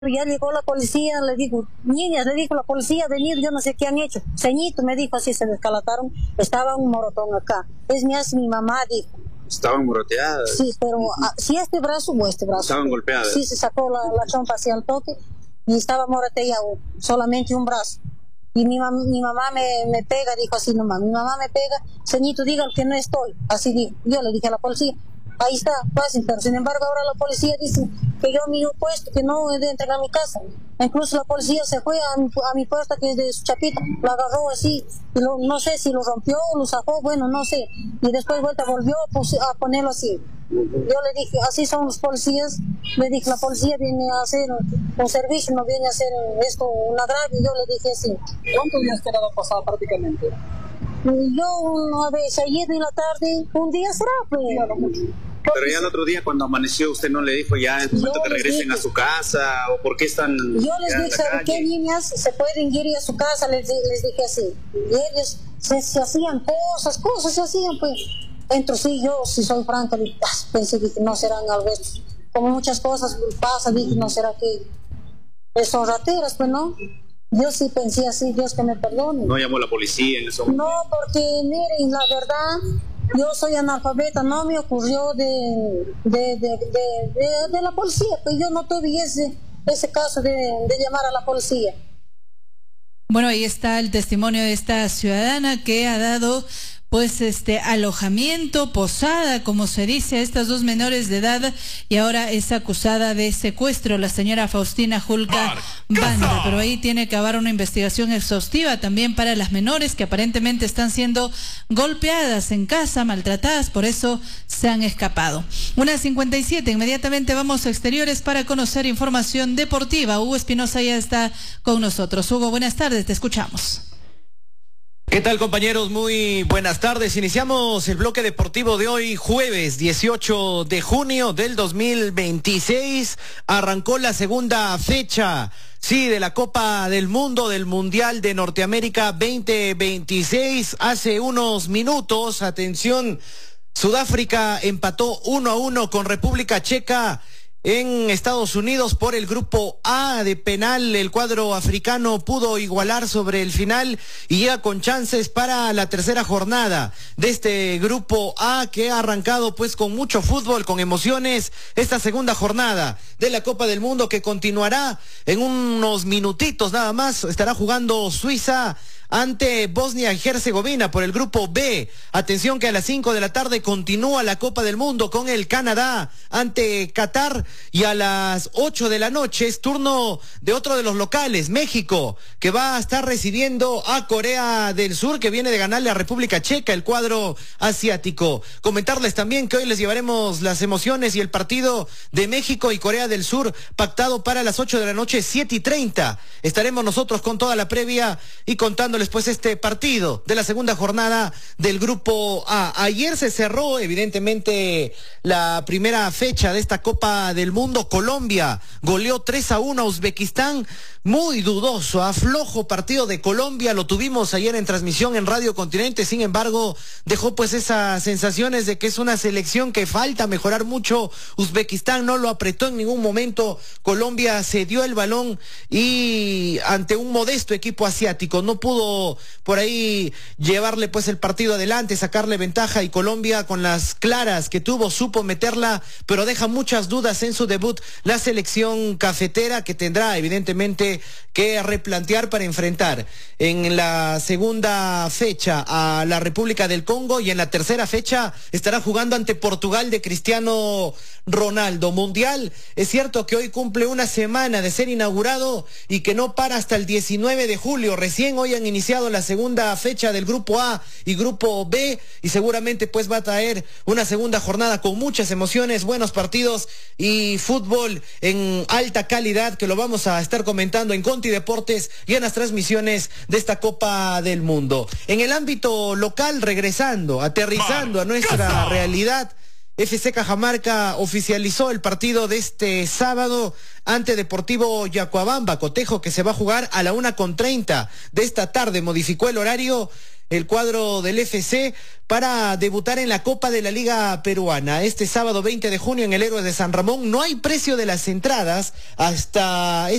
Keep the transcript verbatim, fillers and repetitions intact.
Ya llegó la policía, le digo, niñas, le dijo la policía, venir, yo no sé qué han hecho. Ceñito me dijo así, se descalataron, estaba un morotón acá. Es mi, es mi mamá, dijo. Estaban moroteadas. Sí, pero uh-huh. a, si este brazo o este brazo. Estaban golpeadas. Sí, se sacó la, la chompa hacia el toque y estaba moroteado, solamente un brazo. Y mi, mam mi mamá me, me pega, dijo así nomás, mi mamá me pega, ceñito, diga que no estoy. Así dijo, yo le dije a la policía. Ahí está, pasen, pero sin embargo ahora la policía dice que yo mi puesto, que no he de entregar mi casa. Incluso la policía se fue a mi, a mi puerta, que es de su chapita, lo agarró así, y lo, no sé si lo rompió, lo sacó, bueno, no sé. Y después vuelta volvió pues, a ponerlo así. Yo le dije, así son los policías. Le dije, la policía viene a hacer un servicio, no viene a hacer esto, un agravio. Yo le dije así. ¿Cuántos días quedaba pasado prácticamente? Yo, a veces, ayer en la tarde, un día será, pues. Claro, mucho. Pero ya el otro día cuando amaneció usted no le dijo ya es momento yo que regresen dije, a su casa o por qué están. Yo les dije, ¿saben qué, niñas? Se pueden ir a su casa, les, les dije así. Y ellos se, se hacían cosas, cosas se hacían, pues. Entro, sí, yo, si soy franca, pensé, dije, no serán algo esto. Como muchas cosas pasa, dije, no será que son rateras, pues no. Yo sí pensé así, Dios que me perdone. ¿No llamó la policía en eso? No, porque miren, la verdad, yo soy analfabeta, no me ocurrió de, de, de, de, de, de la policía, pues yo no tuve ese, ese caso de, de llamar a la policía. Bueno, ahí está el testimonio de esta ciudadana que ha dado pues este alojamiento, posada, como se dice, a estas dos menores de edad y ahora es acusada de secuestro la señora Faustina Julca Banda, pero ahí tiene que haber una investigación exhaustiva también para las menores que aparentemente están siendo golpeadas en casa, maltratadas, por eso se han escapado. Una cincuenta y siete, inmediatamente vamos a exteriores para conocer información deportiva. Hugo Espinosa ya está con nosotros. Hugo, buenas tardes, te escuchamos. ¿Qué tal, compañeros? Muy buenas tardes. Iniciamos el bloque deportivo de hoy, jueves dieciocho de junio del dos mil veintiséis. Arrancó la segunda fecha, sí, de la Copa del Mundo, del Mundial de Norteamérica veinte veintiséis. Hace unos minutos, atención, Sudáfrica empató uno a uno con República Checa en Estados Unidos por el grupo A de penal. El cuadro africano pudo igualar sobre el final y llega con chances para la tercera jornada de este grupo A que ha arrancado pues con mucho fútbol, con emociones, esta segunda jornada de la Copa del Mundo que continuará en unos minutitos nada más. Estará jugando Suiza ante Bosnia y Herzegovina por el grupo B. Atención que a las cinco de la tarde continúa la Copa del Mundo con el Canadá ante Qatar y a las ocho de la noche es turno de otro de los locales, México, que va a estar recibiendo a Corea del Sur, que viene de ganarle a República Checa, el cuadro asiático. Comentarles también que hoy les llevaremos las emociones y el partido de México y Corea del Sur pactado para las ocho de la noche, siete y treinta. Estaremos nosotros con toda la previa y contándoles pues este partido de la segunda jornada del grupo A. Ayer se cerró evidentemente la primera fecha de esta Copa del Mundo. Colombia goleó tres a uno a Uzbekistán. Muy dudoso, a flojo partido de Colombia, lo tuvimos ayer en transmisión en Radio Continente, sin embargo, dejó pues esas sensaciones de que es una selección que falta mejorar mucho. Uzbekistán no lo apretó en ningún momento, Colombia se dio el balón y ante un modesto equipo asiático no pudo por ahí llevarle pues el partido adelante, sacarle ventaja, y Colombia con las claras que tuvo supo meterla, pero deja muchas dudas en su debut la selección cafetera, que tendrá evidentemente que replantear para enfrentar en la segunda fecha a la República del Congo y en la tercera fecha estará jugando ante Portugal de Cristiano Ronaldo. Mundial, es cierto que hoy cumple una semana de ser inaugurado y que no para hasta el diecinueve de julio. Recién hoy han iniciado la segunda fecha del grupo A y grupo B y seguramente pues va a traer una segunda jornada con muchas emociones, buenos partidos y fútbol en alta calidad que lo vamos a estar comentando en Conti Deportes y en las transmisiones de esta Copa del Mundo. En el ámbito local, regresando, aterrizando a nuestra realidad, F C Cajamarca oficializó el partido de este sábado ante Deportivo Yacuabamba, cotejo que se va a jugar a la una con treinta de esta tarde, modificó el horario el cuadro del F C para debutar en la Copa de la Liga Peruana. Este sábado veinte de junio en el Héroes de San Ramón no hay precio de las entradas hasta